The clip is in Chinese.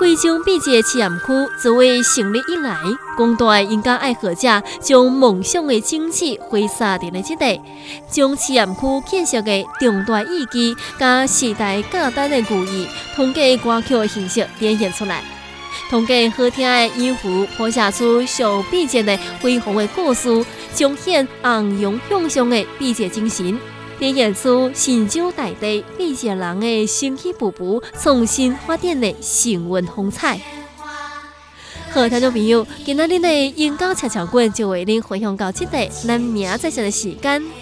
贵州毕节试验区作为成立以来，广大应该爱好者将梦想的种子挥洒在了这地，将试验区建设的重大意义加时代简单的寓意，通过歌曲的形式展现出来。通过好听的音符谱写出上毕节的辉煌的故事，彰显昂扬向上的毕节精神，展现出神州大地毕节人的生气勃勃、创新发展的幸运风采。好，听众朋友，今仔日的演讲悄悄馆就为您分享到这里，咱明仔载的时间